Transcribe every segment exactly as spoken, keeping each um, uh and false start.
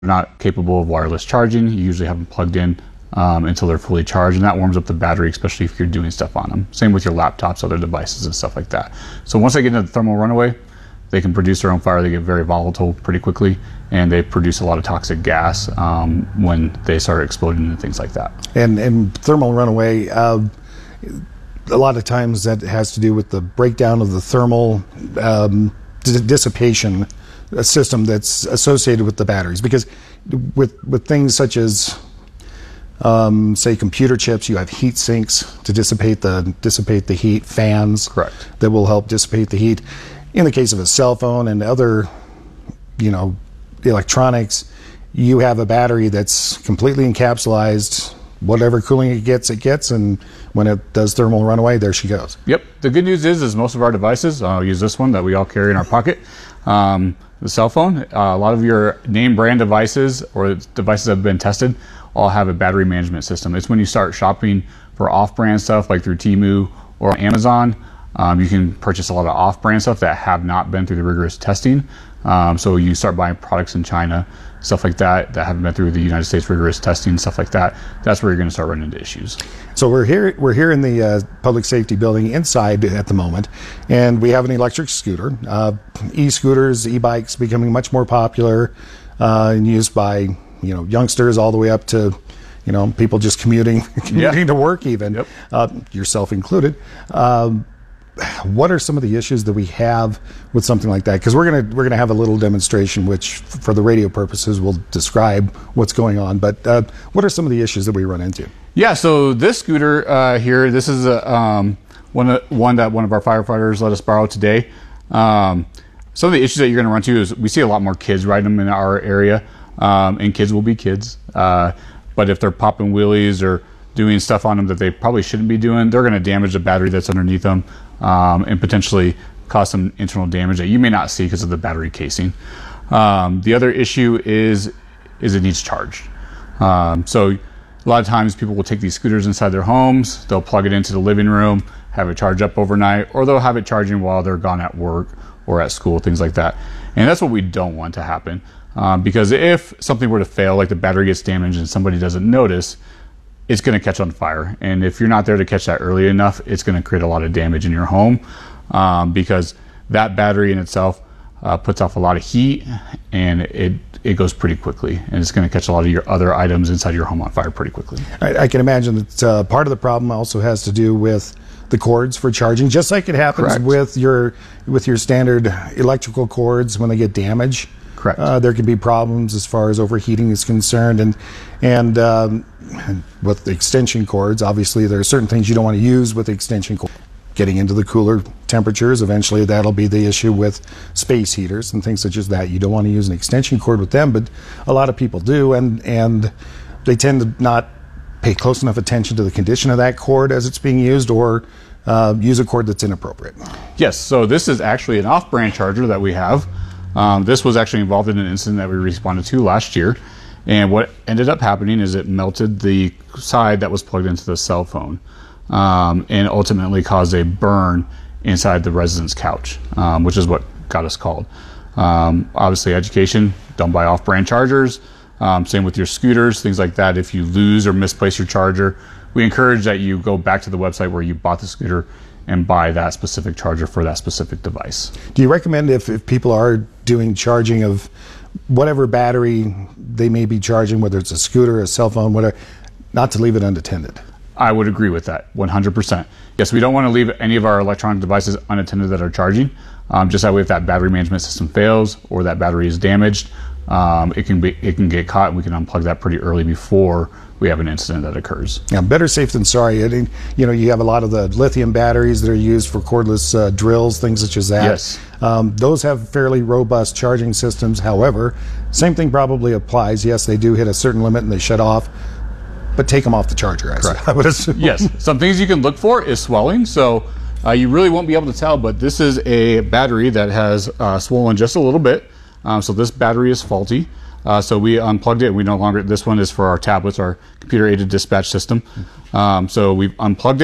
not capable of wireless charging. You usually have them plugged in um, until they're fully charged, and that warms up the battery, especially if you're doing stuff on them. Same with your laptops, other devices, and stuff like that. So once they get into the thermal runaway, they can produce their own fire. They get very volatile pretty quickly, and they produce a lot of toxic gas um, when they start exploding and things like that. And, and thermal runaway, uh, a lot of times that has to do with the breakdown of the thermal um, dissipation system that's associated with the batteries, because with with things such as um, say computer chips, you have heat sinks to dissipate the dissipate the heat, fans Correct. that will help dissipate the heat. In the case of a cell phone and other, you know, electronics, you have a battery that's completely encapsulated. Whatever cooling it gets, it gets, and when it does thermal runaway, there she goes. Yep. The good news is, is most of our devices, I'll use this one that we all carry in our pocket, um, the cell phone, uh, a lot of your name brand devices or devices that have been tested all have a battery management system. It's when you start shopping for off-brand stuff like through Temu or Amazon, um, you can purchase a lot of off-brand stuff that have not been through the rigorous testing. Um, so you start buying products in China, stuff like that, that haven't been through the United States rigorous testing, stuff like that. That's where you're going to start running into issues. So we're here, we're here in the uh, public safety building inside at the moment, and we have an electric scooter. Uh, e-scooters, e-bikes becoming much more popular uh, and used by, you know, youngsters all the way up to, you know, people just commuting, commuting Yep. to work even, Yep. uh, yourself included. Um, what are some of the issues that we have with something like that? Because we're gonna we're gonna have a little demonstration, which for the radio purposes will describe what's going on. But uh, what are some of the issues that we run into? Yeah, so this scooter uh, here, this is a, um, one uh, one that one of our firefighters let us borrow today. Um, some of the issues that you're going to run into is we see a lot more kids riding them in our area, um, and kids will be kids. Uh, but if they're popping wheelies or doing stuff on them that they probably shouldn't be doing, they're going to damage the battery that's underneath them. Um, and potentially cause some internal damage that you may not see because of the battery casing. Um, the other issue is is it needs charged. Um, so a lot of times people will take these scooters inside their homes, they'll plug it into the living room, have it charge up overnight, or they'll have it charging while they're gone at work or at school, things like that. And that's what we don't want to happen. Um, because if something were to fail, like the battery gets damaged and somebody doesn't notice, it's going to catch on fire. And if you're not there to catch that early enough, it's going to create a lot of damage in your home um, because that battery in itself uh, puts off a lot of heat and it it goes pretty quickly. And it's going to catch a lot of your other items inside your home on fire pretty quickly. I, I can imagine that uh, part of the problem also has to do with the cords for charging, just like it happens Correct. with your with your standard electrical cords when they get damaged. Correct. Uh, there can be problems as far as overheating is concerned, and and um, with the extension cords, obviously there are certain things you don't want to use with the extension cord. Getting into the cooler temperatures, eventually that'll be the issue with space heaters and things such as that. You don't want to use an extension cord with them, but a lot of people do, and and they tend to not pay close enough attention to the condition of that cord as it's being used, or uh, use a cord that's inappropriate. Yes, so this is actually an off-brand charger that we have. Um, this was actually involved in an incident that we responded to last year. And what ended up happening is it melted the side that was plugged into the cell phone um, and ultimately caused a burn inside the resident's couch, um, which is what got us called. Um, obviously, education, don't buy off-brand chargers. Um, same with your scooters, things like that. If you lose or misplace your charger, we encourage that you go back to the website where you bought the scooter and buy that specific charger for that specific device. Do you recommend if, if people are doing charging of whatever battery they may be charging, whether it's a scooter, a cell phone, whatever, not to leave it unattended? I would agree with that one hundred percent. Yes, we don't want to leave any of our electronic devices unattended that are charging. Um, just that way, if that battery management system fails or that battery is damaged, um, it can be it can get caught and we can unplug that pretty early before we have an incident that occurs. Yeah, better safe than sorry. I mean, you know, you have a lot of the lithium batteries that are used for cordless uh, drills, things such as that. Yes. Um, those have fairly robust charging systems. However, same thing probably applies. Yes, they do hit a certain limit and they shut off, but take them off the charger, I, Correct. I would assume. Yes, some things you can look for is swelling. So uh, you really won't be able to tell, but this is a battery that has uh, swollen just a little bit. Um, so this battery is faulty. Uh, so we unplugged it. We no longer, this one is for our tablets, our computer aided dispatch system. Um, so we've unplugged it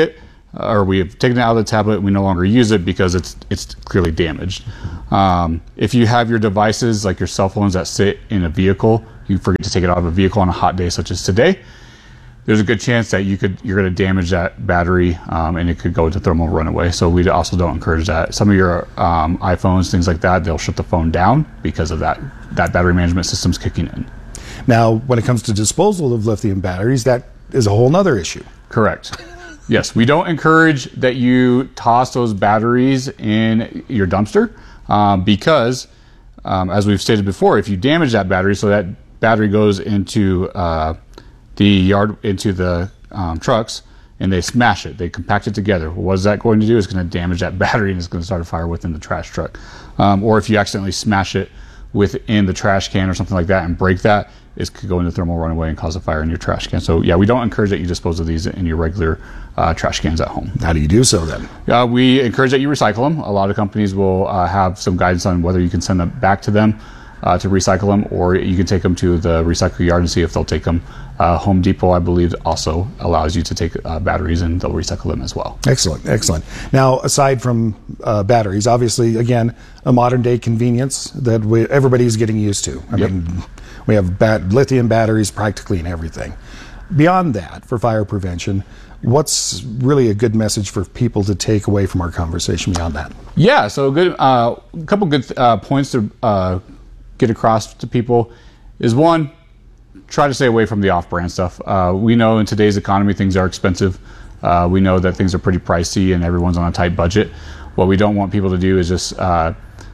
or we have taken it out of the tablet and we no longer use it because it's it's clearly damaged. Um, if you have your devices like your cell phones that sit in a vehicle, you forget to take it out of a vehicle on a hot day such as today, there's a good chance that you could you're going to damage that battery um, and it could go into thermal runaway. So we also don't encourage that. Some of your um, iPhones, things like that, they'll shut the phone down because of that that battery management system's kicking in. Now, when it comes to disposal of lithium batteries, that is a whole nother issue. Correct. Yes, we don't encourage that you toss those batteries in your dumpster um, because, um, as we've stated before, if you damage that battery, so that battery goes into uh, the yard, into the um, trucks, and they smash it, they compact it together. What is that going to do? It's going to damage that battery and it's going to start a fire within the trash truck. Um, or if you accidentally smash it within the trash can or something like that and break that, it could go into thermal runaway and cause a fire in your trash can. So yeah, we don't encourage that you dispose of these in your regular uh, trash cans at home. How do you do so then? Uh, we encourage that you recycle them. A lot of companies will uh, have some guidance on whether you can send them back to them uh, to recycle them, or you can take them to the recycle yard and see if they'll take them. Uh, Home Depot, I believe, also allows you to take uh, batteries and they'll recycle them as well. Excellent, excellent. Now, aside from uh, batteries, obviously, again, a modern day convenience that we, everybody's getting used to. I yep. mean, we have bat- lithium batteries practically in everything. Beyond that, for fire prevention, what's really a good message for people to take away from our conversation beyond that? Yeah, so a good, uh, couple good uh, points to uh, get across to people is one, try to stay away from the off-brand stuff. Uh, we know in today's economy things are expensive. Uh, we know that things are pretty pricey and everyone's on a tight budget. What we don't want people to do is just uh,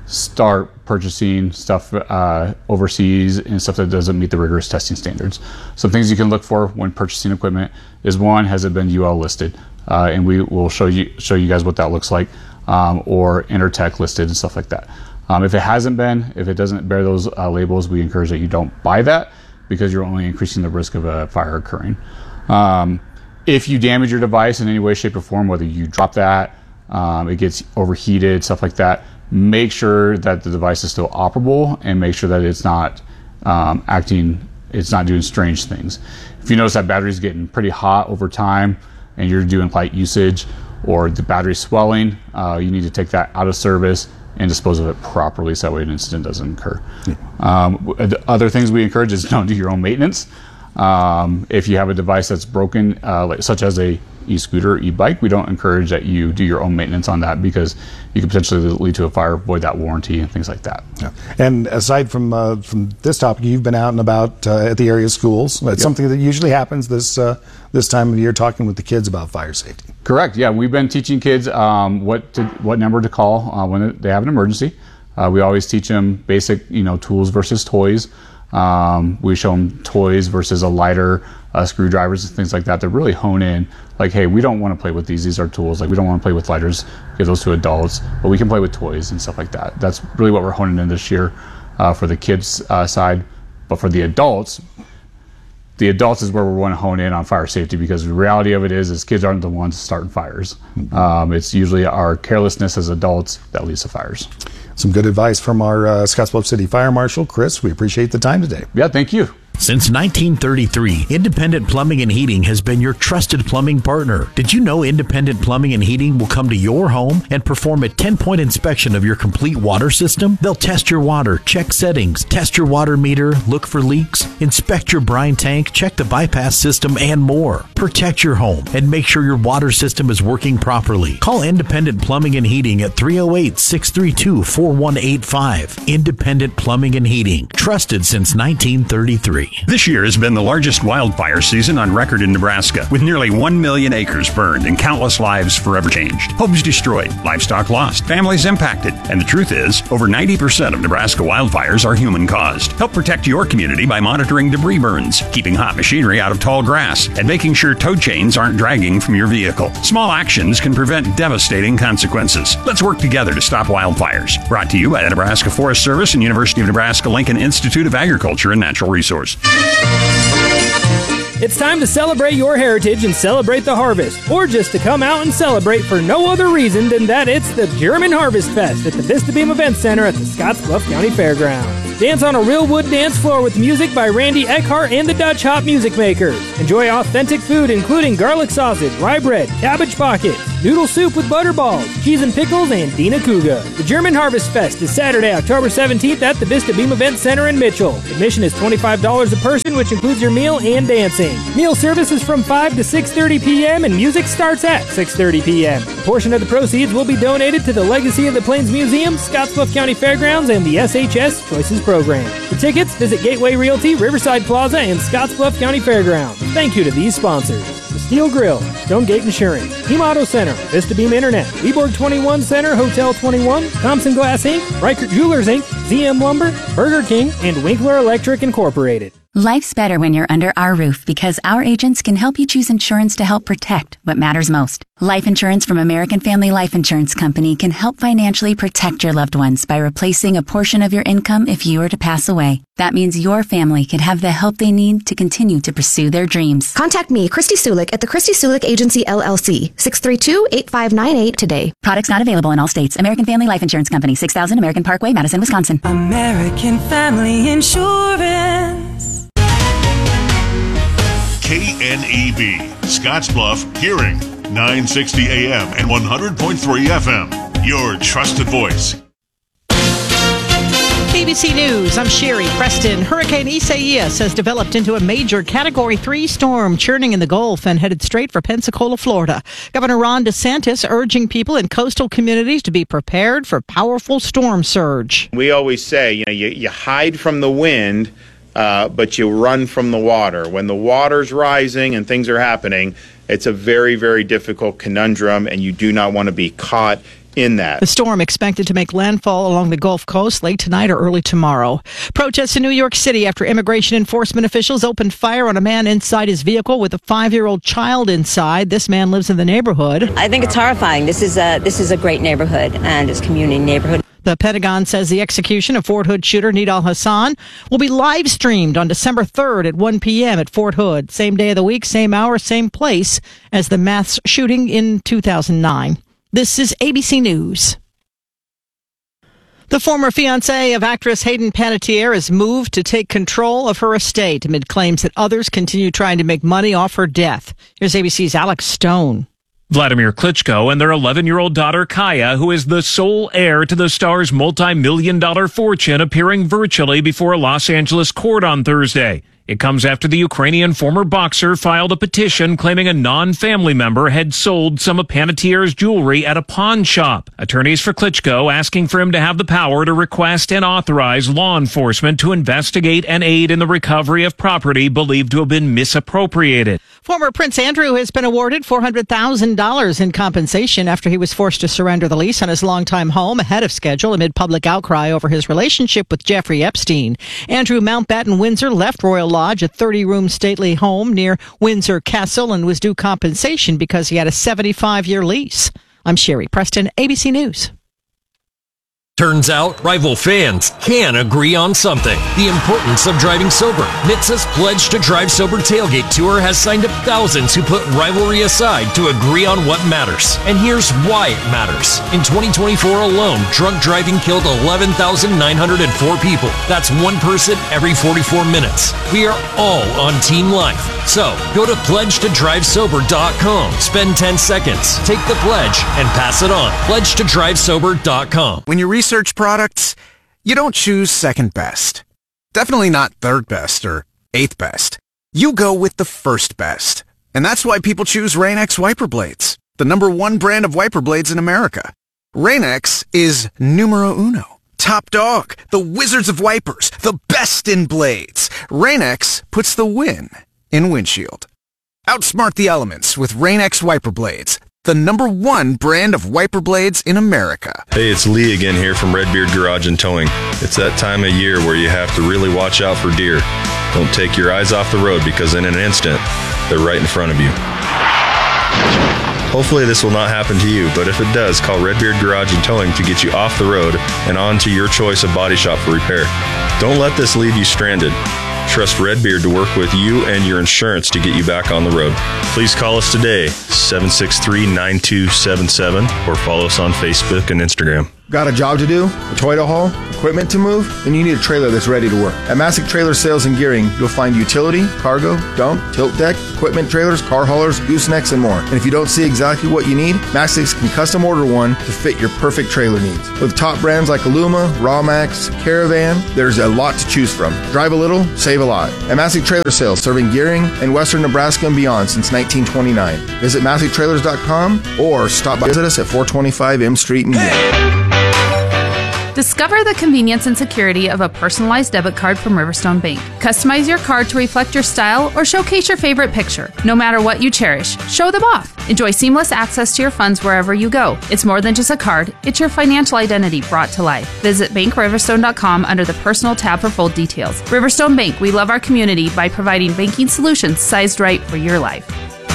start purchasing stuff uh, overseas and stuff that doesn't meet the rigorous testing standards. Some things you can look for when purchasing equipment is one, has it been U L listed? Uh, and we will show you show you guys what that looks like, um, or Intertech listed and stuff like that. Um, if it hasn't been, if it doesn't bear those uh, labels, we encourage that you don't buy that, because you're only increasing the risk of a fire occurring. Um, if you damage your device in any way, shape, or form, whether you drop that, um, it gets overheated, stuff like that, make sure that the device is still operable and make sure that it's not um, acting, it's not doing strange things. If you notice that battery's getting pretty hot over time and you're doing light usage, or the battery's swelling, uh, you need to take that out of service and dispose of it properly so that way an incident doesn't occur. Yeah. Um, the other things we encourage is don't do your own maintenance. Um, if you have a device that's broken, uh, like, such as a e-scooter or e-bike, we don't encourage that you do your own maintenance on that because you could potentially lead to a fire, void that warranty, and things like that. Yeah. And aside from uh, from this topic, you've been out and about uh, at the area schools. It's yep. something that usually happens this uh, this time of year, talking with the kids about fire safety. Correct. Yeah, we've been teaching kids um, what to, what number to call uh, when they have an emergency. Uh, we always teach them basic, you know, tools versus toys. Um, we show them toys versus a lighter, uh, screwdrivers, and things like that. They really hone in, like, hey, we don't want to play with these. These are tools. Like, we don't want to play with lighters. Give those to adults, but we can play with toys and stuff like that. That's really what we're honing in this year uh, for the kids' uh, side. But for the adults, the adults is where we want to hone in on fire safety, because the reality of it is, is kids aren't the ones starting fires. Mm-hmm. Um, it's usually our carelessness as adults that leads to fires. Some good advice from our uh, Scottsbluff City Fire Marshal, Chris. We appreciate the time today. Yeah, thank you. Since nineteen thirty-three, Independent Plumbing and Heating has been your trusted plumbing partner. Did you know Independent Plumbing and Heating will come to your home and perform a ten-point inspection of your complete water system? They'll test your water, check settings, test your water meter, look for leaks, inspect your brine tank, check the bypass system, and more. Protect your home and make sure your water system is working properly. Call Independent Plumbing and Heating at three oh eight, six three two, four one eight five. Independent Plumbing and Heating, trusted since nineteen thirty-three. This year has been the largest wildfire season on record in Nebraska, with nearly one million acres burned and countless lives forever changed. Homes destroyed, livestock lost, families impacted, and the truth is, over ninety percent of Nebraska wildfires are human-caused. Help protect your community by monitoring debris burns, keeping hot machinery out of tall grass, and making sure tow chains aren't dragging from your vehicle. Small actions can prevent devastating consequences. Let's work together to stop wildfires. Brought to you by the Nebraska Forest Service and University of Nebraska-Lincoln Institute of Agriculture and Natural Resource. It's time to celebrate your heritage and celebrate the harvest, or just to come out and celebrate for no other reason than that it's the German Harvest Fest at the Vista Beam Event Center at the Scottsbluff County Fairgrounds. Dance on a real wood dance floor with music by Randy Eckhart and the Dutch Hop Music Makers. Enjoy authentic food including garlic sausage, rye bread, cabbage pockets, noodle soup with butterballs, cheese and pickles, and Dina Kuga. The German Harvest Fest is Saturday, October seventeenth at the Vista Beam Event Center in Mitchell. Admission is twenty-five dollars a person, which includes your meal and dancing. Meal service is from five to six thirty p.m. and music starts at six thirty p.m. A portion of the proceeds will be donated to the Legacy of the Plains Museum, Scottsbluff County Fairgrounds, and the S H S Choices Program. For tickets, visit Gateway Realty, Riverside Plaza, and Scottsbluff County Fairgrounds. Thank you to these sponsors: The Steel Grill, Stonegate Insurance, Team Auto Center, Vista Beam Internet, Viborg twenty-one Center, Hotel twenty-one, Thompson Glass Incorporated, Reichert Jewelers Incorporated, Z M Lumber, Burger King, and Winkler Electric Incorporated. Life's better when you're under our roof because our agents can help you choose insurance to help protect what matters most. Life insurance from American Family Life Insurance Company can help financially protect your loved ones by replacing a portion of your income if you were to pass away. That means your family can have the help they need to continue to pursue their dreams. Contact me, Christy Sulik, at the Christy Sulik Agency, L L C, six three two, eight five nine eight today. Products not available in all states. American Family Life Insurance Company, six thousand American Parkway, Madison, Wisconsin. American Family Insurance. K N E B, Scottsbluff Hearing, nine sixty A M and one hundred point three F M. Your trusted voice. A B C News, I'm Sherry Preston. Hurricane Isaias has developed into a major Category three storm, churning in the Gulf and headed straight for Pensacola, Florida. Governor Ron DeSantis urging people in coastal communities to be prepared for powerful storm surge. We always say, you know, you, you hide from the wind, uh, but you run from the water. When the water's rising and things are happening, it's a very, very difficult conundrum, and you do not want to be caught in that. The storm expected to make landfall along the Gulf Coast late tonight or early tomorrow. Protests in New York City after immigration enforcement officials opened fire on a man inside his vehicle with a five-year-old child inside. This man lives in the neighborhood. I think it's horrifying. This is a this is a great neighborhood, and it's a community neighborhood. The Pentagon says the execution of Fort Hood shooter Nidal Hassan will be live streamed on December third at one p.m. at Fort Hood. Same day of the week, same hour, same place as the mass shooting in two thousand nine. This is A B C News. The former fiancé of actress Hayden Panettiere has moved to take control of her estate amid claims that others continue trying to make money off her death. Here's A B C's Alex Stone. Vladimir Klitschko and their eleven-year-old daughter Kaya, who is the sole heir to the star's multi-million dollar fortune, appearing virtually before a Los Angeles court on Thursday. It comes after the Ukrainian former boxer filed a petition claiming a non-family member had sold some of Panettiere's jewelry at a pawn shop. Attorneys for Klitschko asking for him to have the power to request and authorize law enforcement to investigate and aid in the recovery of property believed to have been misappropriated. Former Prince Andrew has been awarded four hundred thousand dollars in compensation after he was forced to surrender the lease on his longtime home ahead of schedule amid public outcry over his relationship with Jeffrey Epstein. Andrew Mountbatten Windsor left Royal Lodge, a thirty-room stately home near Windsor Castle, and was due compensation because he had a seventy-five year lease. I'm Sherry Preston, A B C News. Turns out, rival fans can agree on something. The importance of driving sober. N H T S A's Pledge to Drive Sober Tailgate Tour has signed up thousands who put rivalry aside to agree on what matters. And here's why it matters. In twenty twenty-four alone, drunk driving killed eleven thousand nine hundred four people. That's one person every forty-four minutes. We are all on Team Life. So, go to pledge to drive sober dot com. Spend ten seconds, take the pledge, and pass it on. pledge to drive sober dot com. When you research products, you don't choose second best. Definitely not third best or eighth best. You go with the first best. And that's why people choose Rain-X wiper blades, the number one brand of wiper blades in America. Rain-X is numero uno. Top dog, the wizards of wipers, the best in blades. Rain-X puts the win in windshield. Outsmart the elements with Rain-X wiper blades, the number one brand of wiper blades in America. Hey, it's Lee again here from Redbeard Garage and Towing. It's that time of year where you have to really watch out for deer. Don't take your eyes off the road because in an instant, they're right in front of you. Hopefully this will not happen to you, but if it does, call Redbeard Garage and Towing to get you off the road and on to your choice of body shop for repair. Don't let this leave you stranded. Trust Redbeard to work with you and your insurance to get you back on the road. Please call us today, seven six three, nine two seven seven, or follow us on Facebook and Instagram. Got a job to do? A Toyota haul? equipment to move? Then you need a trailer that's ready to work. At Masick Trailer Sales and Gearing, you'll find utility, cargo, dump, tilt deck, equipment trailers, car haulers, goosenecks, and more. And if you don't see exactly what you need, Masick can custom order one to fit your perfect trailer needs. With top brands like Aluma, Rawmax, Caravan, there's a lot to choose from. Drive a little, save a lot. At Masick Trailer Sales, serving Gearing and western Nebraska and beyond since nineteen twenty-nine. Visit Masick Trailers dot com or stop by visit us at four twenty-five M Street in Gearing. Discover the convenience and security of a personalized debit card from Riverstone Bank. Customize your card to reflect your style or showcase your favorite picture. No matter what you cherish, show them off. Enjoy seamless access to your funds wherever you go. It's more than just a card, it's your financial identity brought to life. Visit bank riverstone dot com under the personal tab for full details. Riverstone Bank, we love our community by providing banking solutions sized right for your life.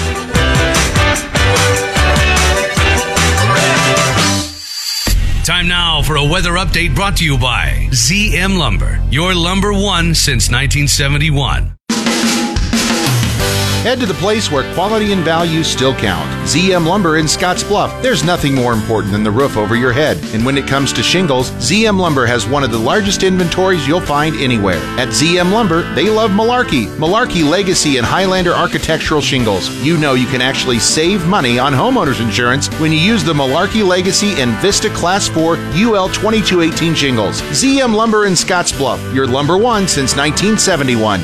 Time now for a weather update brought to you by Z M Lumber, your lumber one since nineteen seventy-one. Head to the place where quality and value still count. Z M Lumber in Scotts Bluff. There's nothing more important than the roof over your head. And when it comes to shingles, Z M Lumber has one of the largest inventories you'll find anywhere. At Z M Lumber, they love Malarkey, Malarkey Legacy and Highlander architectural shingles. You know you can actually save money on homeowners insurance when you use the Malarkey Legacy and Vista Class four U L twenty-two eighteen shingles. Z M Lumber in Scotts Bluff, your lumber one since nineteen seventy-one.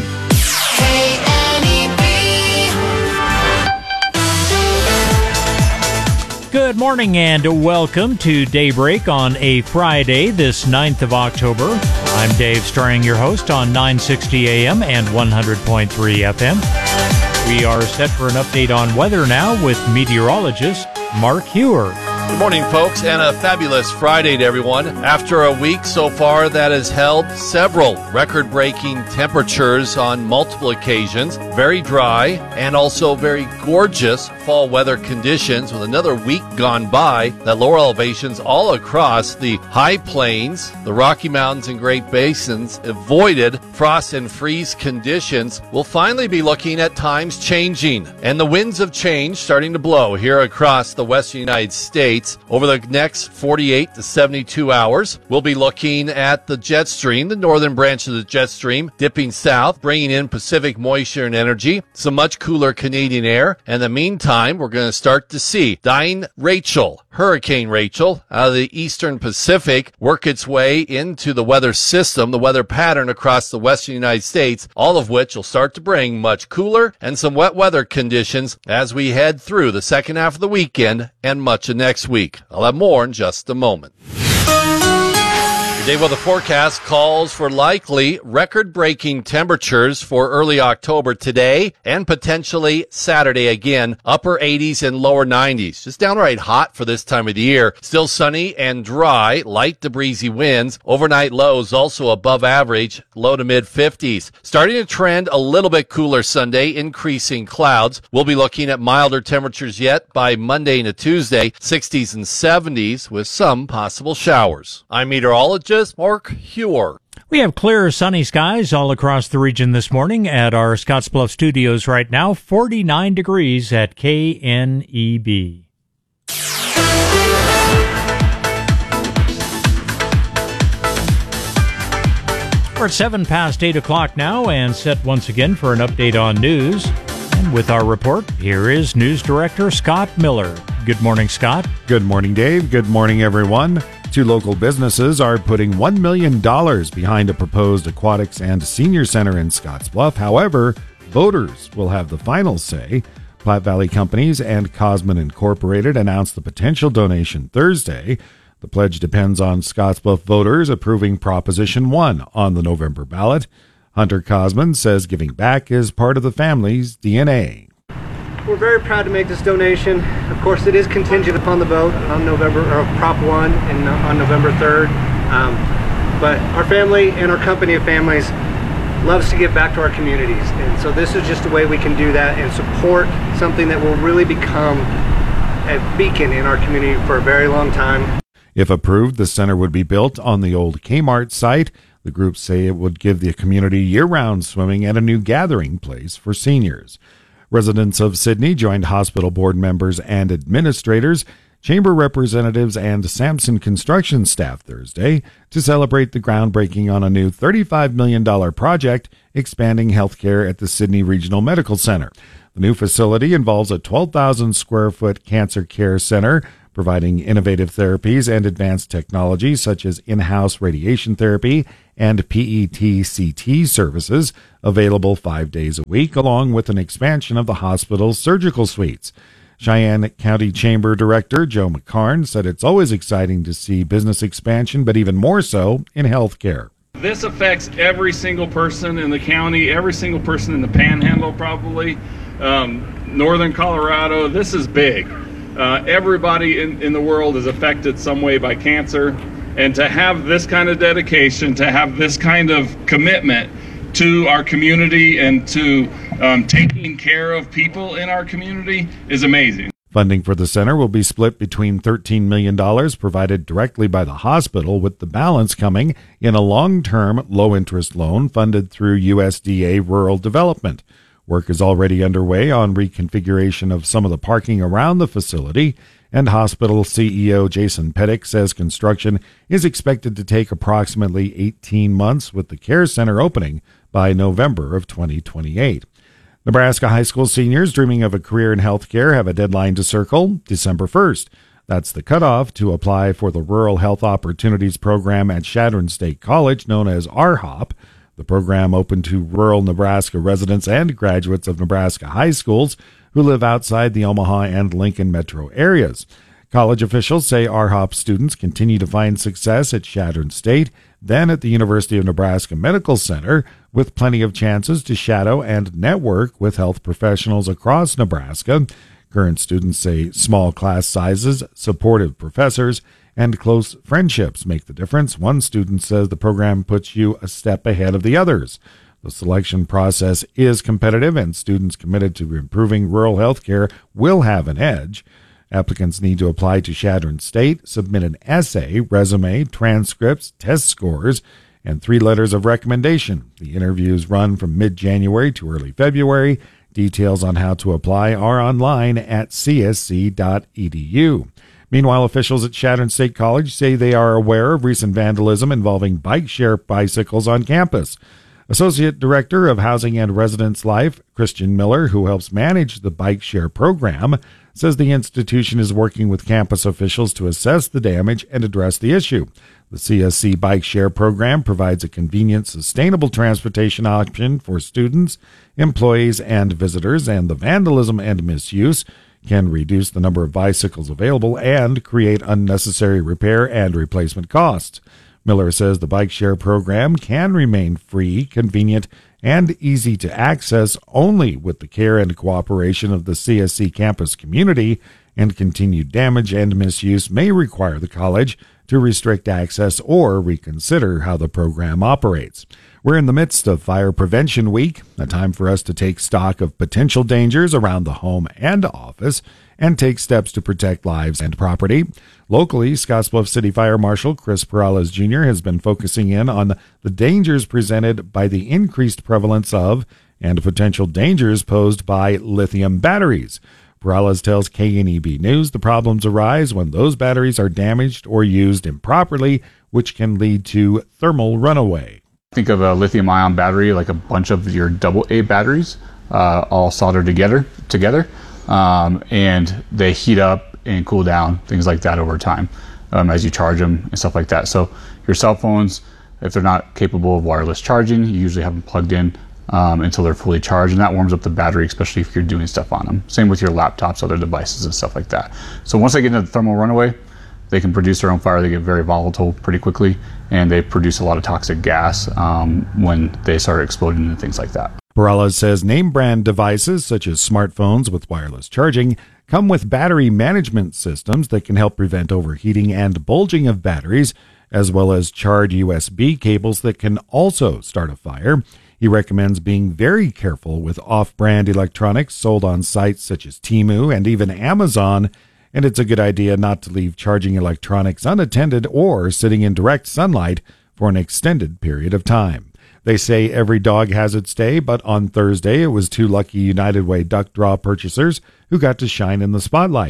Good morning and welcome to Daybreak on a Friday, this ninth of October. I'm Dave Strang, your host on nine sixty A M and one hundred point three F M. We are set for an update on weather now with meteorologist Mark Hewer. Good morning, folks, and a fabulous Friday to everyone. After a week so far that has held several record-breaking temperatures on multiple occasions, very dry and also very gorgeous fall weather conditions with another week gone by, that lower elevations all across the high plains, the Rocky Mountains and Great Basins avoided frost and freeze conditions. We'll finally be looking at times changing, and the winds of change starting to blow here across the western United States. Over the next forty-eight to seventy-two hours, we'll be looking at the jet stream, the northern branch of the jet stream, dipping south, bringing in Pacific moisture and energy, some much cooler Canadian air. And in the meantime, we're going to start to see dying Rachel, Hurricane Rachel, out of the eastern Pacific, work its way into the weather system, the weather pattern across the western United States, all of which will start to bring much cooler and some wet weather conditions as we head through the second half of the weekend and much of next week. I'll have more in just a moment. Today, well, the forecast calls for likely record-breaking temperatures for early October today and potentially Saturday again, upper eighties and lower nineties. Just downright hot for this time of the year. Still sunny and dry, light to breezy winds. Overnight lows also above average, low to mid-fifties. Starting to trend a little bit cooler Sunday, increasing clouds. We'll be looking at milder temperatures yet by Monday into Tuesday, sixties and seventies with some possible showers. I'm meteorologist Mark Hewer. We have clear, sunny skies all across the region this morning at our Scottsbluff studios right now, forty-nine degrees at K N E B. We're at seven past eight o'clock now and set once again for an update on news. And with our report, here is News Director Scott Miller. Good morning, Scott. Good morning, Dave. Good morning, everyone. Two local businesses are putting one million dollars behind a proposed aquatics and senior center in Scottsbluff. However, voters will have the final say. Platte Valley Companies and Cosman Incorporated announced the potential donation Thursday. The pledge depends on Scottsbluff voters approving Proposition one on the November ballot. Hunter Cosman says giving back is part of the family's D N A. We're very proud to make this donation. Of course, it is contingent upon the vote on November, or Prop one and on November third. Um, but our family and our company of families loves to give back to our communities. And so this is just a way we can do that and support something that will really become a beacon in our community for a very long time. If approved, the center would be built on the old Kmart site. The groups say it would give the community year-round swimming and a new gathering place for seniors. Residents of Sydney joined hospital board members and administrators. Chamber representatives and Sampson construction staff Thursday to celebrate the groundbreaking on a new thirty-five million dollars project expanding healthcare at the Sydney Regional Medical Center. The new facility involves a twelve thousand square foot cancer care center, providing innovative therapies and advanced technologies such as in-house radiation therapy and P E T C T services available five days a week, along with an expansion of the hospital's surgical suites. Cheyenne County Chamber Director Joe McCarn said it's always exciting to see business expansion, but even more so in healthcare. This affects every single person in the county, every single person in the Panhandle probably, um, northern Colorado. This is big. Uh, everybody in, in the world is affected some way by cancer, and to have this kind of dedication, to have this kind of commitment to our community and to um, taking care of people in our community is amazing. Funding for the center will be split between thirteen million dollars provided directly by the hospital, with the balance coming in a long-term, low-interest loan funded through U S D A Rural Development. Work is already underway on reconfiguration of some of the parking around the facility, and hospital C E O Jason Pettick says construction is expected to take approximately eighteen months, with the care center opening by November of twenty twenty-eight. Nebraska high school seniors dreaming of a career in healthcare have a deadline to circle, December first. That's the cutoff to apply for the Rural Health Opportunities Program at Chadron State College, known as R HOP. The program open to rural Nebraska residents and graduates of Nebraska high schools who live outside the Omaha and Lincoln metro areas. College officials say R HOP students continue to find success at Chadron State, then at the University of Nebraska Medical Center, with plenty of chances to shadow and network with health professionals across Nebraska. Current students say small class sizes, supportive professors, and close friendships make the difference. One student says the program puts you a step ahead of the others. The selection process is competitive, and students committed to improving rural health care will have an edge. Applicants need to apply to Chadron State, submit an essay, resume, transcripts, test scores, and three letters of recommendation. The interviews run from mid-January to early February. Details on how to apply are online at c s c dot e d u. Meanwhile, officials at Chadron State College say they are aware of recent vandalism involving bike share bicycles on campus. Associate Director of Housing and Residence Life, Christian Miller, who helps manage the bike share program, says the institution is working with campus officials to assess the damage and address the issue. The C S C Bike Share program provides a convenient, sustainable transportation option for students, employees, and visitors, and the vandalism and misuse can reduce the number of bicycles available and create unnecessary repair and replacement costs. Miller says the bike share program can remain free, convenient, and easy to access only with the care and cooperation of the C S C campus community, and continued damage and misuse may require the college to restrict access or reconsider how the program operates. We're in the midst of Fire Prevention Week, a time for us to take stock of potential dangers around the home and office and take steps to protect lives and property. Locally, Scottsbluff City Fire Marshal Chris Perales Junior has been focusing in on the dangers presented by the increased prevalence of and potential dangers posed by lithium batteries. Perales tells K N E B News the problems arise when those batteries are damaged or used improperly, which can lead to thermal runaway. Think of a lithium-ion battery like a bunch of your double A batteries, uh, all soldered together, together, um, and they heat up and cool down, things like that over time um, as you charge them and stuff like that. So your cell phones, if they're not capable of wireless charging, you usually have them plugged in um, until they're fully charged, and that warms up the battery, especially if you're doing stuff on them. Same with your laptops, other devices and stuff like that. So once they get into the thermal runaway, they can produce their own fire. They get very volatile pretty quickly, and they produce a lot of toxic gas um, when they start exploding and things like that. Perales says name brand devices such as smartphones with wireless charging come with battery management systems that can help prevent overheating and bulging of batteries, as well as charred U S B cables that can also start a fire. He recommends being very careful with off-brand electronics sold on sites such as Temu and even Amazon, and it's a good idea not to leave charging electronics unattended or sitting in direct sunlight for an extended period of time. They say every dog has its day, but on Thursday it was two lucky United Way duck draw purchasers who got to shine in the spotlight.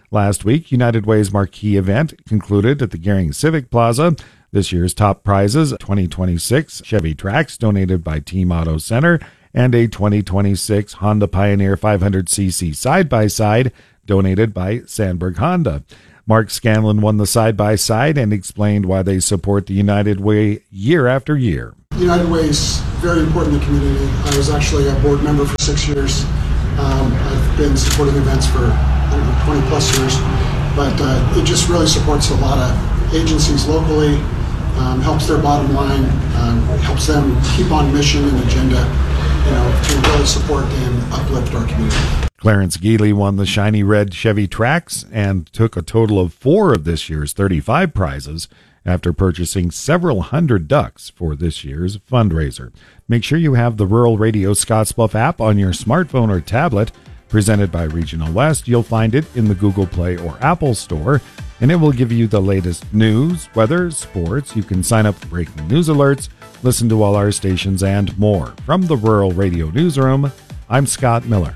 Last week, United Way's marquee event concluded at the Gering Civic Plaza. This year's top prizes, twenty twenty-six Chevy Trax donated by Team Auto Center, and a twenty twenty-six Honda Pioneer five hundred c c side-by-side donated by Sandberg Honda. Mark Scanlon won the side-by-side and explained why they support the United Way year after year. United Way is very important in the community. I was actually a board member for six years. Um, I've been supporting events for I don't know, twenty plus years, but uh, it just really supports a lot of agencies locally, um, helps their bottom line, um, helps them keep on mission and agenda, you know, to really support and uplift our community. Clarence Geely won the shiny red Chevy Trax and took a total of four of this year's thirty-five prizes after purchasing several hundred ducks for this year's fundraiser. Make sure you have the Rural Radio Scottsbluff app on your smartphone or tablet. Presented by Regional West, you'll find it in the Google Play or Apple Store, and it will give you the latest news, weather, sports. You can sign up for breaking news alerts, listen to all our stations, and more. From the Rural Radio Newsroom, I'm Scott Miller.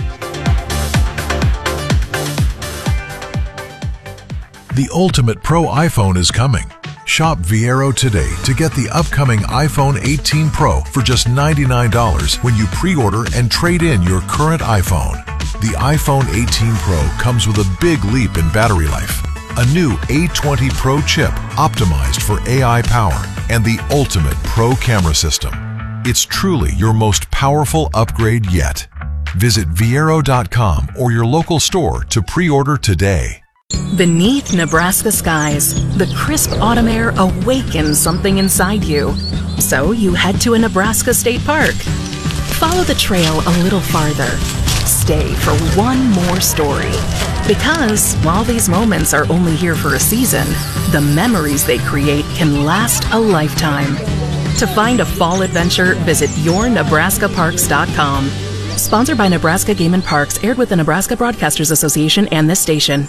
The ultimate pro iPhone is coming. Shop Viero today to get the upcoming iPhone eighteen Pro for just ninety-nine dollars when you pre-order and trade in your current iPhone. The iPhone eighteen Pro comes with a big leap in battery life, a new A twenty Pro chip optimized for A I power, and the ultimate pro camera system. It's truly your most powerful upgrade yet. Visit Viero dot com or your local store to pre-order today. Beneath Nebraska skies, the crisp autumn air awakens something inside you. So you head to a Nebraska state park. Follow the trail a little farther. Stay for one more story. Because while these moments are only here for a season, the memories they create can last a lifetime. To find a fall adventure, visit your nebraska parks dot com. Sponsored by Nebraska Game and Parks, aired with the Nebraska Broadcasters Association and this station.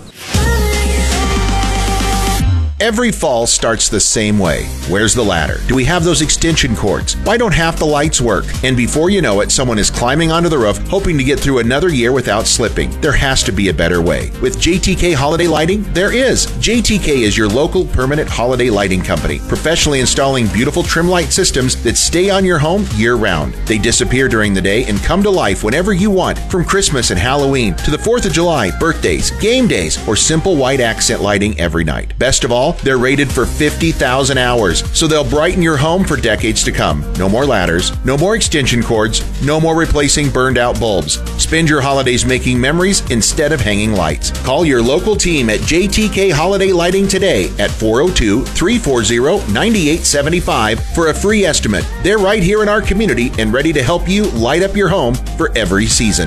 Every fall starts the same way. Where's the ladder? Do we have those extension cords? Why don't half the lights work? And before you know it, someone is climbing onto the roof, hoping to get through another year without slipping. There has to be a better way. With J T K Holiday Lighting, there is. J T K is your local permanent holiday lighting company, professionally installing beautiful trim light systems that stay on your home year-round. They disappear during the day and come to life whenever you want, from Christmas and Halloween to the fourth of July, birthdays, game days, or simple white accent lighting every night. Best of all, they're rated for fifty thousand hours, so they'll brighten your home for decades to come. No more ladders, no more extension cords, no more replacing burned out bulbs. Spend your holidays making memories instead of hanging lights. Call your local team at J T K Holiday Lighting today at four oh two, three four zero, nine eight seven five for a free estimate. They're right here in our community and ready to help you light up your home for every season.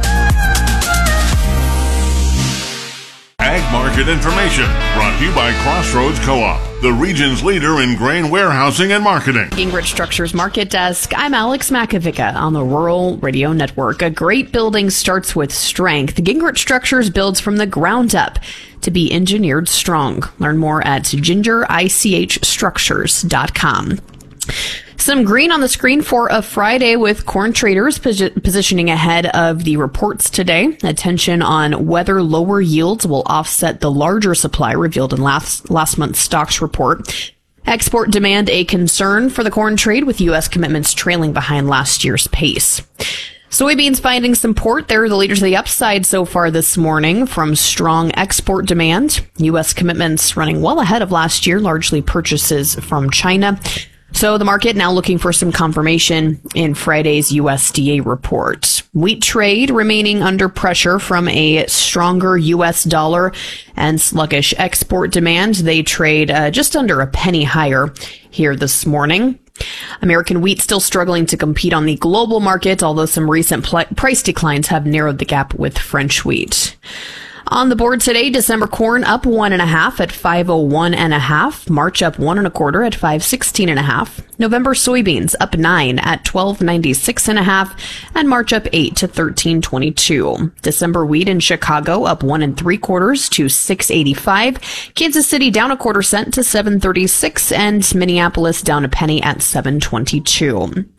Ag Market Information, brought to you by Crossroads Co-op, the region's leader in grain warehousing and marketing. Gingrich Structures Market Desk. I'm Alex Makovica on the Rural Radio Network. A great building starts with strength. Gingrich Structures builds from the ground up to be engineered strong. Learn more at ginger ich structures dot com. Some green on the screen for a Friday, with corn traders posi- positioning ahead of the reports today. Attention on whether lower yields will offset the larger supply revealed in last, last month's stocks report. Export demand a concern for the corn trade, with U S commitments trailing behind last year's pace. Soybeans finding support. They're the leaders of the upside so far this morning from strong export demand. U S commitments running well ahead of last year, largely purchases from China. So the market now looking for some confirmation in Friday's U S D A report. Wheat trade remaining under pressure from a stronger U S dollar and sluggish export demand. They trade uh, just under a penny higher here this morning. American wheat still struggling to compete on the global market, although some recent pl- price declines have narrowed the gap with French wheat. On the board today, December corn up one and a half at five oh one and a half. March up one and a quarter at five sixteen and a half. November soybeans up nine at twelve ninety-six and a half, and March up eight to thirteen twenty-two. December wheat in Chicago up one and three quarters to six eighty-five. Kansas City down a quarter cent to seven thirty-six, and Minneapolis down a penny at seven twenty-two.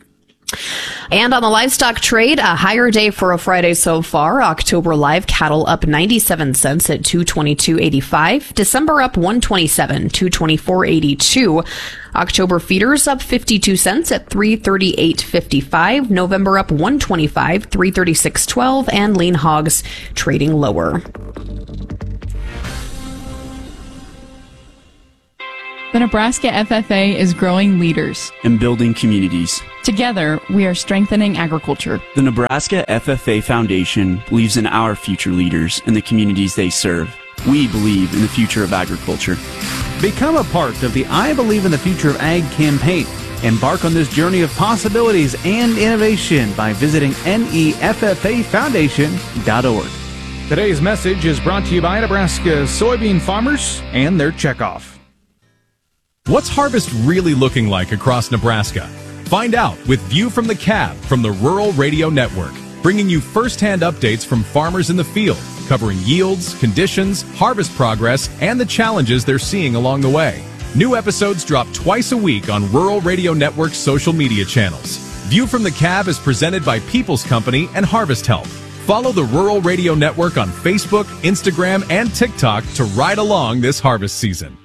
And on the livestock trade, a higher day for a Friday so far. October live cattle up ninety-seven cents at two twenty-two eighty-five. December up one twenty-seven, two twenty-four eighty-two. October feeders up fifty-two cents at three thirty-eight fifty-five. November up one twenty-five, three thirty-six twelve, and lean hogs trading lower. The Nebraska F F A is growing leaders and building communities. Together, we are strengthening agriculture. The Nebraska F F A Foundation believes in our future leaders and the communities they serve. We believe in the future of agriculture. Become a part of the I Believe in the Future of Ag campaign. Embark on this journey of possibilities and innovation by visiting N E F F A foundation dot org. Today's message is brought to you by Nebraska soybean farmers and their checkoff. What's harvest really looking like across Nebraska? Find out with View from the Cab from the Rural Radio Network, bringing you first-hand updates from farmers in the field, covering yields, conditions, harvest progress, and the challenges they're seeing along the way. New episodes drop twice a week on Rural Radio Network's social media channels. View from the Cab is presented by People's Company and Harvest Help. Follow the Rural Radio Network on Facebook, Instagram, and TikTok to ride along this harvest season.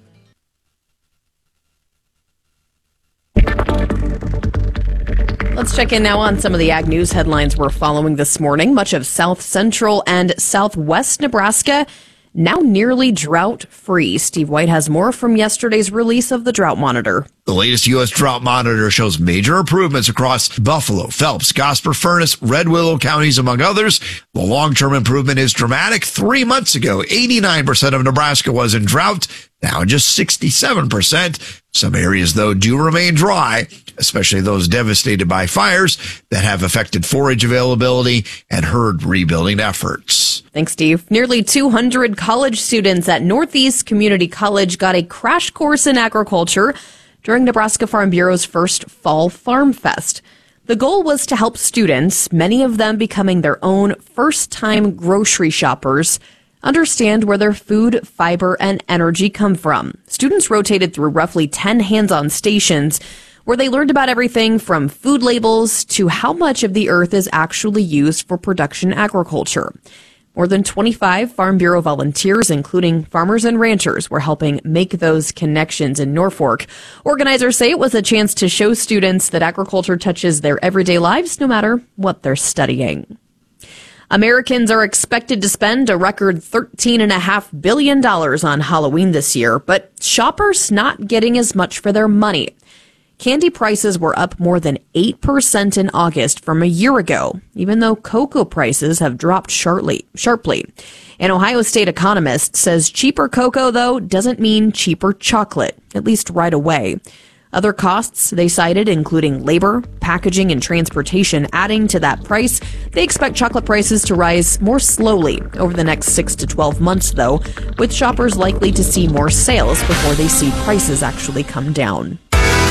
Let's check in now on some of the ag news headlines we're following this morning. Much of south central and southwest Nebraska now nearly drought-free. Steve White has more from yesterday's release of the Drought Monitor. The latest U S Drought Monitor shows major improvements across Buffalo, Phelps, Gosper, Furnace, Red Willow counties, among others. The long-term improvement is dramatic. Three months ago, eighty-nine percent of Nebraska was in drought. Now just sixty-seven percent. Some areas, though, do remain dry, especially those devastated by fires that have affected forage availability and herd rebuilding efforts. Thanks, Steve. Nearly two hundred college students at Northeast Community College got a crash course in agriculture during Nebraska Farm Bureau's first Fall Farm Fest. The goal was to help students, many of them becoming their own first-time grocery shoppers, understand where their food, fiber, and energy come from. Students rotated through roughly ten hands-on stations where they learned about everything from food labels to how much of the earth is actually used for production agriculture. More than twenty-five Farm Bureau volunteers, including farmers and ranchers, were helping make those connections in Norfolk. Organizers say it was a chance to show students that agriculture touches their everyday lives, no matter what they're studying. Americans are expected to spend a record thirteen point five billion dollars on Halloween this year, but shoppers not getting as much for their money. Candy prices were up more than eight percent in August from a year ago, even though cocoa prices have dropped sharply. sharply. An Ohio State economist says cheaper cocoa, though, doesn't mean cheaper chocolate, at least right away. Other costs they cited, including labor, packaging, and transportation, adding to that price. They expect chocolate prices to rise more slowly over the next six to twelve months, though, with shoppers likely to see more sales before they see prices actually come down.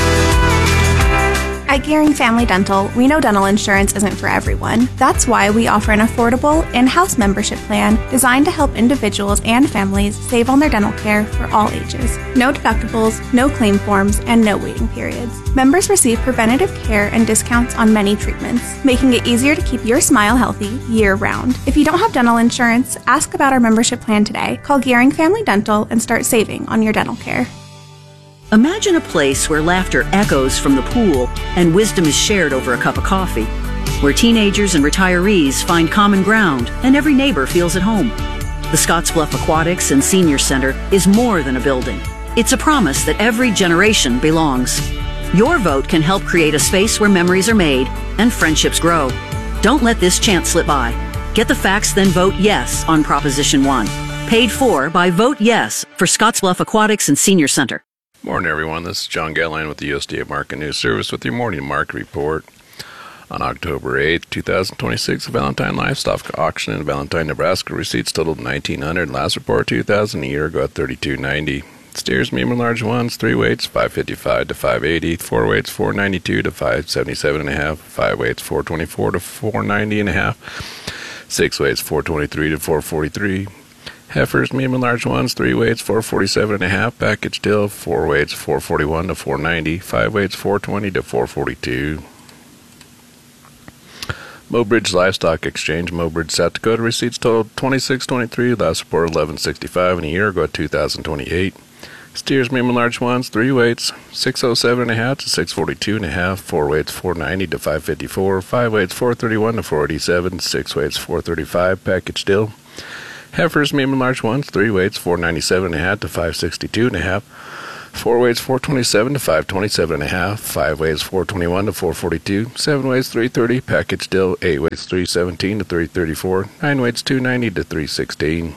At Gearing Family Dental, we know dental insurance isn't for everyone. That's why we offer an affordable in-house membership plan designed to help individuals and families save on their dental care for all ages. No deductibles, no claim forms, and no waiting periods. Members receive preventative care and discounts on many treatments, making it easier to keep your smile healthy year-round. If you don't have dental insurance, ask about our membership plan today. Call Gearing Family Dental and start saving on your dental care. Imagine a place where laughter echoes from the pool and wisdom is shared over a cup of coffee, where teenagers and retirees find common ground and every neighbor feels at home. The Scottsbluff Aquatics and Senior Center is more than a building. It's a promise that every generation belongs. Your vote can help create a space where memories are made and friendships grow. Don't let this chance slip by. Get the facts, then vote yes on Proposition one. Paid for by Vote Yes for Scottsbluff Aquatics and Senior Center. Morning, everyone. This is John Gatline with the U S D A Market News Service with your morning market report. On October eighth, twenty twenty-six, the Valentine Livestock Auction in Valentine, Nebraska receipts totaled nineteen hundred. Last report two thousand, a year ago at thirty-two ninety. Steers, medium and large ones, three weights, five fifty-five to five eighty. Four weights, four ninety-two to five seventy-seven and a half. Five weights, four twenty-four to four ninety and a half. Six weights, four twenty-three to four forty-three. Heifers, medium and large ones, three weights, four forty-seven and a half. Package deal, four weights, four forty-one to four ninety. Five weights, four twenty to four forty-two. Mobridge Livestock Exchange, Mobridge, South Dakota, receipts totaled twenty-six twenty-three, last report eleven sixty-five, and a year ago at two thousand twenty-eight. Steers, medium and large ones, three weights, six oh seven and a half to six forty-two and a half, four weights, four ninety to five fifty-four, five weights, four thirty-one to four eighty-seven, six weights, four thirty-five, package deal. Heifers, medium and large ones, three weights, four ninety-seven and a half to five sixty-two and a half, four weights, four twenty-seven to five twenty-seven and a half, five weights, four twenty-one to four forty-two, seven weights, three thirty, package deal, eight weights, three seventeen to three thirty-four, nine weights, two ninety to three sixteen.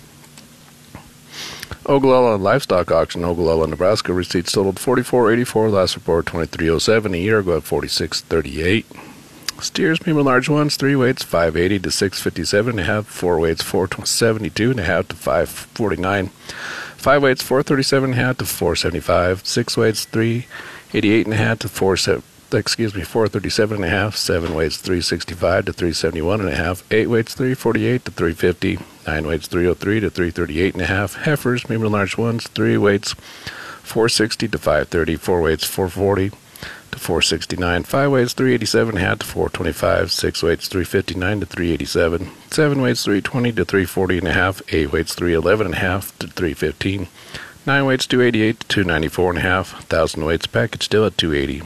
Ogallala Livestock Auction, Ogallala, Nebraska, receipts totaled forty-four eighty-four, last report twenty-three oh seven, a year ago at forty-six thirty-eight. Steers, medium and large ones, three weights, five eighty to six fifty-seven and a half, four weights, four seventy-two and a half to five forty-nine, five weights, four thirty-seven and a half to four seventy-five, six weights, three eighty-eight and a half to four excuse me, four thirty-seven and a half, seven weights, three sixty-five to three seventy-one and a half, eight weights, three forty-eight to three fifty, nine weights, three oh three to three thirty-eight and a half, heifers, medium and large ones, three weights, four sixty to five thirty, four weights, four forty to four sixty-nine, five weights, three eighty-seven and a half to four twenty-five, six weights, three fifty-nine to three eighty-seven, seven weights, three twenty to three forty and a half, eight weights, three eleven and a half to three fifteen, nine weights, two eighty-eight to two ninety-four and a half, one thousand weights, package still at two eighty.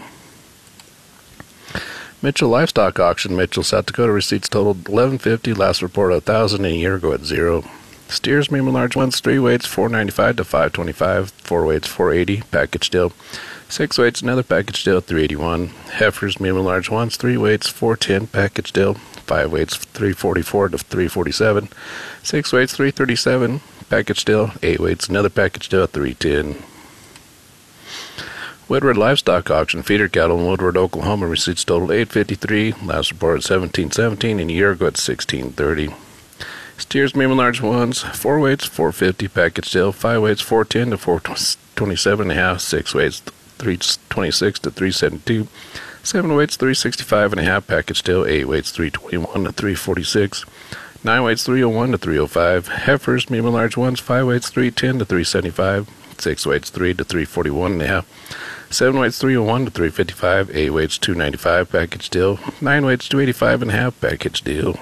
Mitchell Livestock Auction, Mitchell, South Dakota, receipts totaled eleven fifty, last report one thousand, and a year ago at zero. Steers, medium and large ones, three weights, four ninety-five to five twenty-five, four weights, four eighty, package deal. Six weights, another package deal, three eighty-one. Heifers, medium and large ones, three weights, four ten, package deal. Five weights, three forty-four to three forty-seven. Six weights, three thirty-seven, package deal. Eight weights, another package deal, three ten. Woodward Livestock Auction, feeder cattle in Woodward, Oklahoma, receipts totaled eight fifty-three, last report at seventeen seventeen, and a year ago at sixteen thirty. Steers, medium and large ones, four weights, four fifty, package deal. Five weights, four ten to four twenty-seven and a half. Six weights, three twenty-six to three seventy-two. Seven weights, three sixty-five and a half, package deal. Eight weights, three twenty-one to three forty-six. Nine weights, three oh one to three oh five. Heifers, medium and large ones, five weights, three ten to three seventy-five. Six weights, three to three forty-one and a half. Seven weights, three oh one to three fifty-five. Eight weights, two ninety-five, package deal. Nine weights, two eighty-five and a half, package deal.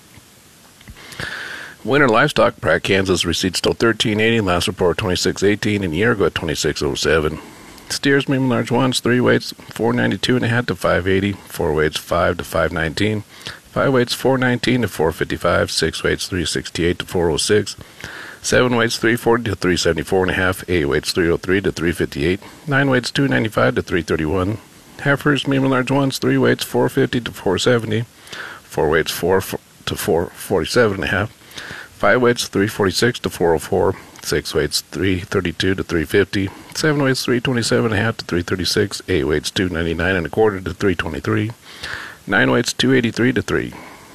Winter Livestock, Pratt, Kansas, receipts till thirteen eighty, last report twenty-six eighteen, and a year ago at twenty-six oh seven. Steers, medium and large ones, three weights, four ninety-two and a half to five eighty. Four weights, five to five nineteen. Five weights, four nineteen to four fifty-five. Six weights, three sixty-eight to four oh six. Seven weights, three forty to three seventy-four and a half. Eight weights, three oh three to three fifty-eight. Nine weights, two ninety-five to three thirty-one. Heifers, medium and large ones, three weights, four fifty to four seventy. Four weights, four to four forty-seven and a half. Five weights, three forty-six to four oh four. Six weights, three thirty-two to three fifty. Seven weights, three twenty-seven and a half to three thirty-six. Eight weights, two ninety-nine and a quarter to three twenty-three. Nine weights, two eighty-three to three.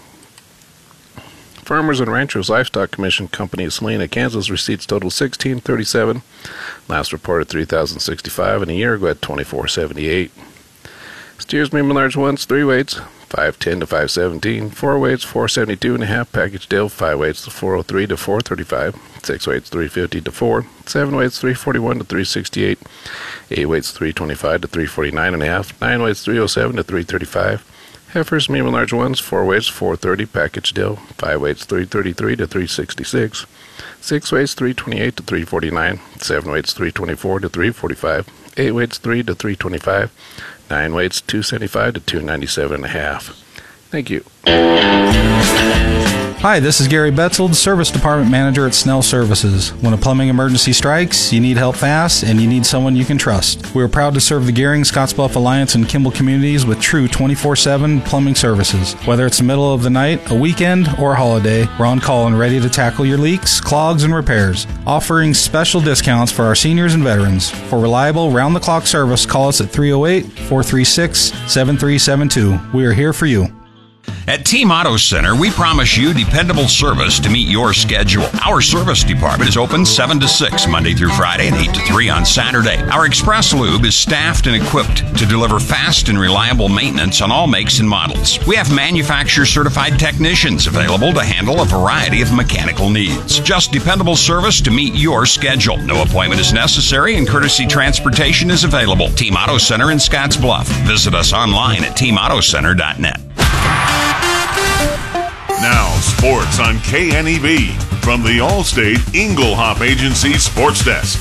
Farmers and Ranchers Livestock Commission Company of Salina, Kansas, receipts total sixteen thirty-seven. Last reported three thousand sixty-five, and a year ago at twenty-four seventy-eight. Steers, medium and large ones, three weights, five ten to five seventeen. Four weights, four seventy-two and a half, package deal. Five weights, four oh three to four thirty-five. Six weights, three fifty to four. Seven weights, three forty-one to three sixty-eight. Eight weights, three twenty-five to three forty-nine and a half. Nine weights, three oh seven to three thirty-five. Heifers, medium and large ones, four weights, four thirty, package deal. Five weights, three thirty-three to three sixty-six. Six weights, three twenty-eight to three forty-nine. Seven weights, three twenty-four to three forty-five. Eight weights, three to three twenty-five. Nine weights, two seventy-five to two ninety-seven and a half. Thank you. Hi, this is Gary Betzold, Service Department Manager at Snell Services. When a plumbing emergency strikes, you need help fast, and you need someone you can trust. We are proud to serve the Gehring, Scottsbluff Alliance, and Kimball communities with true twenty-four seven plumbing services. Whether it's the middle of the night, a weekend, or a holiday, we're on call and ready to tackle your leaks, clogs, and repairs. Offering special discounts for our seniors and veterans. For reliable, round-the-clock service, call us at three oh eight, four three six, seven three seven two. We are here for you. At Team Auto Center, we promise you dependable service to meet your schedule. Our service department is open seven to six Monday through Friday and eight to three on Saturday. Our Express Lube is staffed and equipped to deliver fast and reliable maintenance on all makes and models. We have manufacturer-certified technicians available to handle a variety of mechanical needs. Just dependable service to meet your schedule. No appointment is necessary and courtesy transportation is available. Team Auto Center in Scottsbluff. Visit us online at team auto center dot net. Sports on K N E B from the Allstate Inglehop Agency Sports Desk.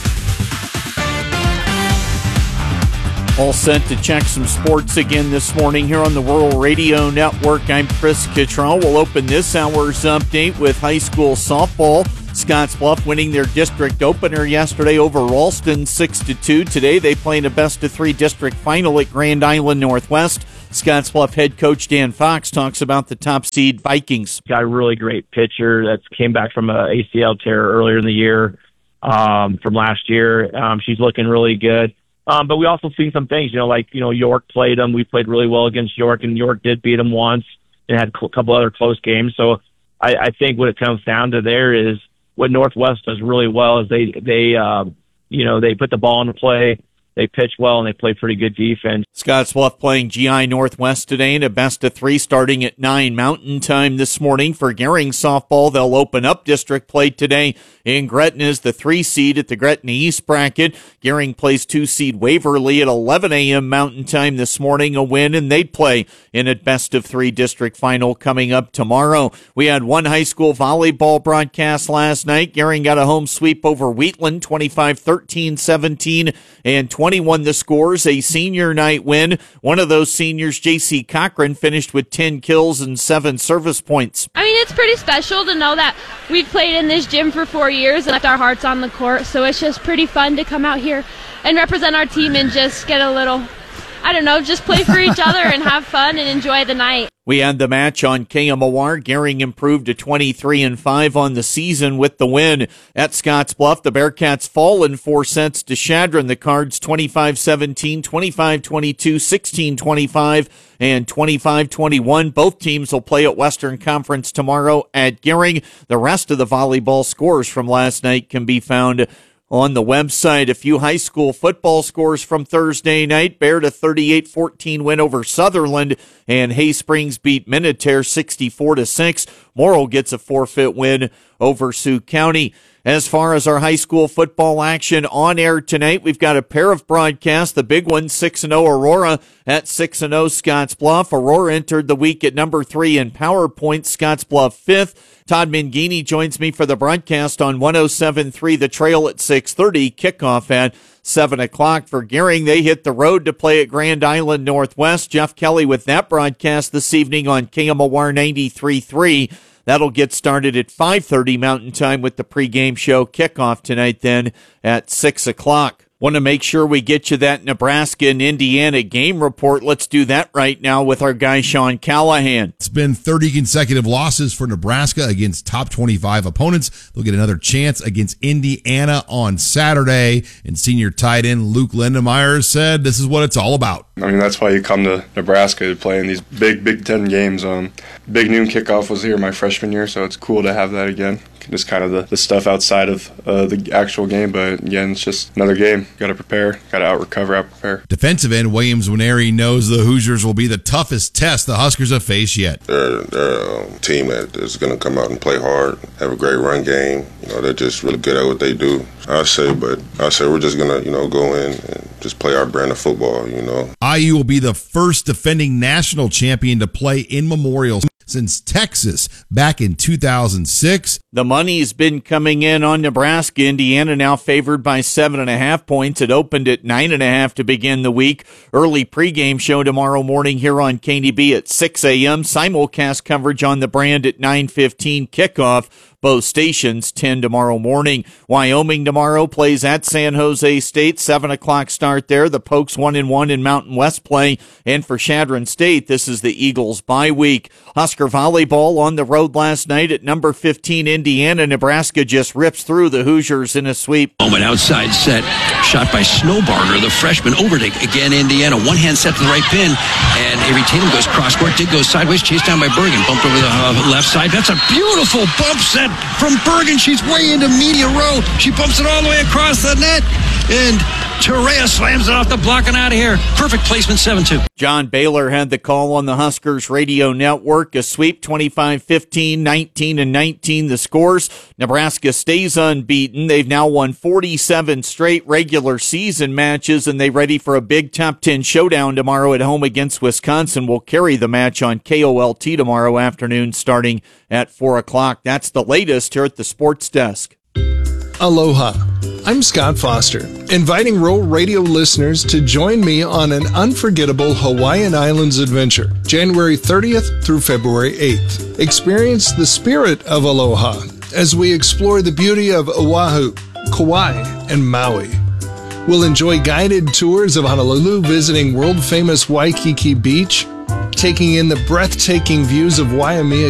All set to check some sports again this morning here on the Rural Radio Network. I'm Chris Cottrell. We'll open this hour's update with high school softball. Scottsbluff winning their district opener yesterday over Ralston six to two. Today they play in a best of three district final at Grand Island Northwest. Scottsbluff head coach Dan Fox talks about the top seed Vikings. Got a really great pitcher that came back from a A C L tear earlier in the year um, from last year. Um, she's looking really good. Um, but we also see some things, you know, like, you know, York played them. We played really well against York, and York did beat them once and had a couple other close games. So I, I think what it comes down to there is what Northwest does really well is they, they uh, you know, they put the ball into play. They pitch well, and they play pretty good defense. Scottsbluff playing G I Northwest today in a best of three starting at nine Mountain Time this morning. For Gering softball, they'll open up district play today in Gretna as the three seed at the Gretna East bracket. Gering plays two seed Waverly at eleven a.m. Mountain Time this morning, a win, and they'd play in a best of three district final coming up tomorrow. We had one high school volleyball broadcast last night. Gering got a home sweep over Wheatland, twenty-five thirteen, seventeen, and twenty-one the scores, a senior night win. One of those seniors, J C Cochran, finished with ten kills and seven service points. I mean, it's pretty special to know that we've played in this gym for four years and left our hearts on the court, so it's just pretty fun to come out here and represent our team and just get a little, I don't know, just play for each other and have fun and enjoy the night. We had the match on K M O R. Gering improved to twenty-three and five on the season with the win. At Scottsbluff, the Bearcats fall in four sets to Chadron. The Cards twenty-five seventeen, twenty-five twenty-two, sixteen twenty-five, and twenty-five twenty-one. Both teams will play at Western Conference tomorrow at Gering. The rest of the volleyball scores from last night can be found on the website. A few high school football scores from Thursday night. Baird a thirty-eight fourteen win over Sutherland, and Hay Springs beat Minutair sixty-four to six. Morrill gets a forfeit win over Sioux County. As far as our high school football action on air tonight, we've got a pair of broadcasts. The big one, six and oh Aurora at six and oh Scottsbluff. Aurora entered the week at number three in power points, Scottsbluff fifth. Todd Mangini joins me for the broadcast on one oh seven point three The Trail at six thirty. Kickoff at seven o'clock for Gering. They hit the road to play at Grand Island Northwest. Jeff Kelly with that broadcast this evening on K M O R ninety-three point three. That'll get started at five thirty Mountain Time with the pregame show. Kickoff tonight then at six o'clock. Want to make sure we get you that Nebraska and Indiana game report. Let's do that right now with our guy Sean Callahan. It's been thirty consecutive losses for Nebraska against top twenty-five opponents. They'll get another chance against Indiana on Saturday. And senior tight end Luke Lindemeyer said this is what it's all about. I mean, that's why you come to Nebraska to play in these big Big Ten games. Um, Big Noon kickoff was here my freshman year, so it's cool to have that again. Just kind of the, the stuff outside of uh, the actual game, but again, it's just another game. Got to prepare, got to out-recover, out-prepare. Defensive end Williams Winery knows the Hoosiers will be the toughest test the Huskers have faced yet. They're, they're a team that is going to come out and play hard, have a great run game. You know, they're just really good at what they do, I say, but I say we're just going to, you know, go in and just play our brand of football, you know. I U will be the first defending national champion to play in Memorial since Texas back in two thousand six. The money's been coming in on Nebraska. Indiana now favored by seven and a half points. It opened at nine and a half to begin the week. Early pregame show tomorrow morning here on K N E B at six a.m. Simulcast coverage on the brand at nine fifteen. Kickoff. Both stations, ten tomorrow morning. Wyoming tomorrow plays at San Jose State, seven o'clock start there. The Pokes one and one in Mountain West play. And for Chadron State, this is the Eagles bye week. Husker volleyball on the road last night at number fifteen, Indiana. Nebraska just rips through the Hoosiers in a sweep. Moment outside set, shot by Snowbarger, the freshman, over to again Indiana. One hand set to the right pin, and Avery Tatum goes cross court, did go sideways, chased down by Bergen, bumped over the uh, left side. That's a beautiful bump set from Bergen. She's way into media row. She bumps it all the way across the net, and Torrea slams it off the block and out of here. Perfect placement, seven two. John Baylor had the call on the Huskers radio network. A sweep, twenty-five fifteen, nineteen and nineteen the scores. Nebraska stays unbeaten. They've now won forty-seven straight regular season matches, and they're ready for a big top ten showdown tomorrow at home against Wisconsin. We'll carry the match on K O L T tomorrow afternoon starting at four o'clock. That's the latest here at the Sports Desk. Aloha. I'm Scott Foster, inviting Rural Radio listeners to join me on an unforgettable Hawaiian Islands adventure, January thirtieth through February eighth. Experience the spirit of aloha as we explore the beauty of Oahu, Kauai, and Maui. We'll enjoy guided tours of Honolulu, visiting world-famous Waikiki Beach, taking in the breathtaking views of Waimea